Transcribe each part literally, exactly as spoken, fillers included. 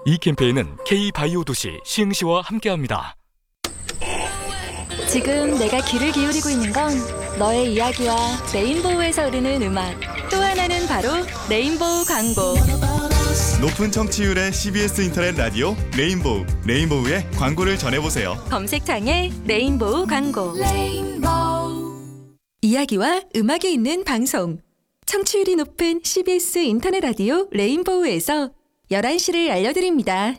이 캠페인은 K바이오 도시 시흥시와 함께합니다. 지금 내가 귀를 기울이고 있는 건 너의 이야기와 레인보우에서 흐르는 음악, 또 하나는 바로 레인보우 광고. 높은 청취율의 씨비에스 인터넷 라디오 레인보우, 레인보우의 광고를 전해보세요. 검색창에 레인보우 광고. 레인보우. 이야기와 음악이 있는 방송. 청취율이 높은 씨비에스 인터넷 라디오 레인보우에서 열한 시를 알려드립니다.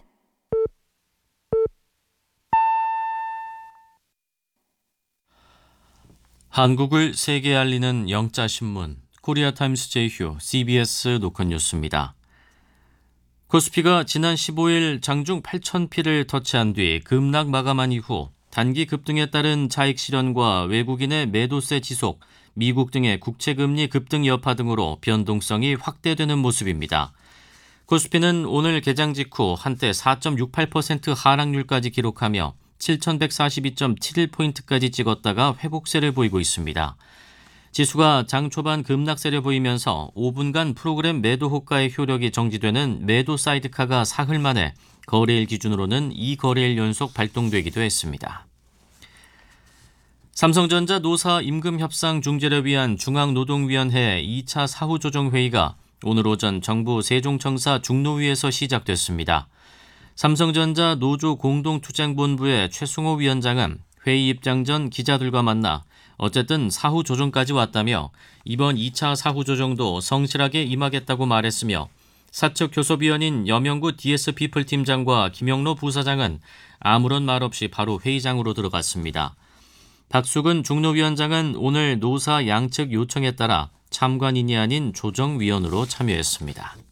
한국을 세계에 알리는 영자신문 코리아타임스 제휴 씨비에스 노컷 뉴스입니다. 코스피가 지난 십오일 장중 팔천 피를 터치한 뒤 급락 마감한 이후 단기 급등에 따른 차익 실현과 외국인의 매도세 지속, 미국 등의 국채금리 급등 여파 등으로 변동성이 확대되는 모습입니다. 코스피는 오늘 개장 직후 한때 사 점 육팔 퍼센트 하락률까지 기록하며 칠천백사십이 점 칠일 포인트까지 찍었다가 회복세를 보이고 있습니다. 지수가 장 초반 급락세를 보이면서 오 분간 프로그램 매도 호가의 효력이 정지되는 매도 사이드카가 사흘 만에 거래일 기준으로는 이 거래일 연속 발동되기도 했습니다. 삼성전자 노사 임금 협상 중재를 위한 중앙노동위원회 이 차 사후조정회의가 오늘 오전 정부 세종청사 중노위에서 시작됐습니다. 삼성전자 노조 공동투쟁본부의 최승호 위원장은 회의 입장 전 기자들과 만나 어쨌든 사후조정까지 왔다며 이번 이 차 사후조정도 성실하게 임하겠다고 말했으며 사측 교섭위원인 여명구 디에스피플 팀장과 김영로 부사장은 아무런 말 없이 바로 회의장으로 들어갔습니다. 박수근 중노위원장은 오늘 노사 양측 요청에 따라 참관인이 아닌 조정위원으로 참여했습니다.